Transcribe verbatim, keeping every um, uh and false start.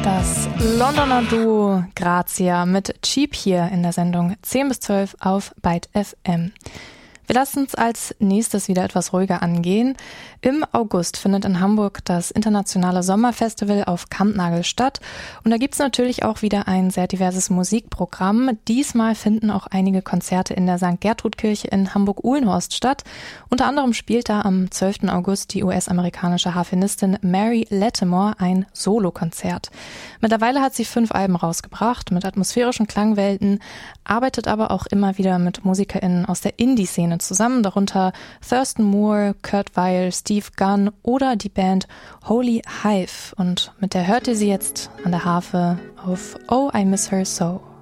Das Londoner Duo Grazia mit Cheap hier in der Sendung zehn bis zwölf auf Byte F M. Wir lassen es als nächstes wieder etwas ruhiger angehen. Im August findet in Hamburg das internationale Sommerfestival auf Kampnagel statt. Und da gibt's natürlich auch wieder ein sehr diverses Musikprogramm. Diesmal finden auch einige Konzerte in der Sankt Gertrud-Kirche in Hamburg-Uhlenhorst statt. Unter anderem spielt da am zwölften August die U S-amerikanische Harfenistin Mary Lattimore ein Solokonzert. Mittlerweile hat sie fünf Alben rausgebracht mit atmosphärischen Klangwelten, arbeitet aber auch immer wieder mit MusikerInnen aus der Indie-Szene zusammen, darunter Thurston Moore, Kurt Weill, Steve Gunn oder die Band Holy Hive. Und mit der hört ihr sie jetzt an der Harfe auf Oh, I Miss Her So.